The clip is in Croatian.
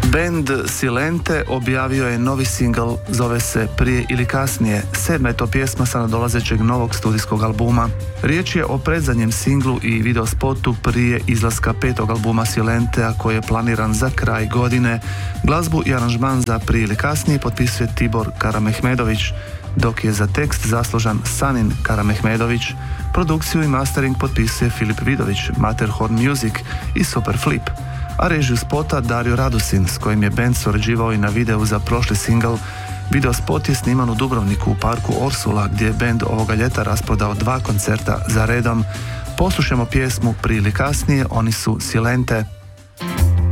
Band Silente objavio je novi singl, zove se Prije ili kasnije. 7. je to pjesma sa nadolazećeg novog studijskog albuma. Riječ je o predzadnjem singlu i videospotu prije izlaska 5. albuma Silentea koji je planiran za kraj godine. Glazbu i aranžman za Prije ili kasnije potpisuje Tibor Karamehmedović, dok je za tekst zaslužan Sanin Karamehmedović. Produkciju i mastering potpisuje Filip Vidović, Matterhorn Music i Superflip, a režiju spota Dario Radusin, s kojim je band surađivao i na videu za prošli singl. Videospot je sniman u Dubrovniku u parku Orsula, gdje je band ovoga ljeta rasprodao 2 koncerta za redom. Poslušajmo pjesmu Prije ili kasnije, oni su Silente.